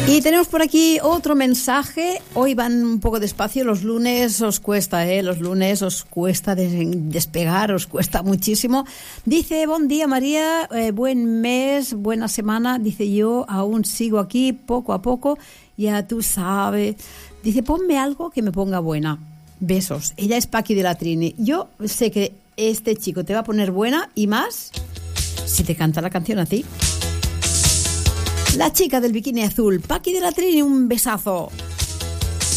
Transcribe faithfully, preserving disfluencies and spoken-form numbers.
Y tenemos por aquí otro mensaje. Hoy van un poco despacio. Los lunes os cuesta, ¿eh? Los lunes os cuesta des- despegar, os cuesta muchísimo. Dice, buen día María, eh, buen mes, buena semana. Dice, yo aún sigo aquí poco a poco. Ya tú sabes. Dice, ponme algo que me ponga buena. Besos. Ella es Paqui de la Trini. Yo sé que este chico te va a poner buena y más si te canta la canción a ti. La chica del bikini azul, Paqui de la Trini, un besazo.